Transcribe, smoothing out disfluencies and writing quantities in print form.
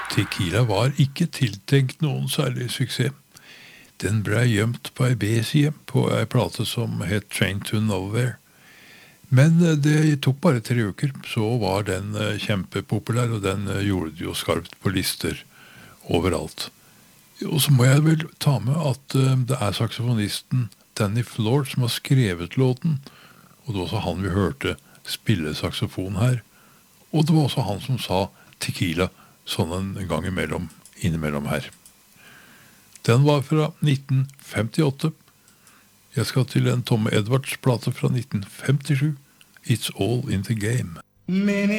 Tequila var ikke tiltenkt noen særlig suksess. Den ble gjemt på ei B-side på ei plate som het Train to Nowhere. Men det tok bare 3 uker, så var den kjempepopulær, og den gjorde det jo skarpt på lister overalt. Og så må jeg vel ta med at det saksofonisten Danny Floor som har skrevet låten, og det var også han vi hørte spille saksofon her. Og det var også han som sa tequila sånn en gang innimellom her. Den var fra 1958. Jeg skal til en Tommy Edwards plate fra 1957. It's All in the Game.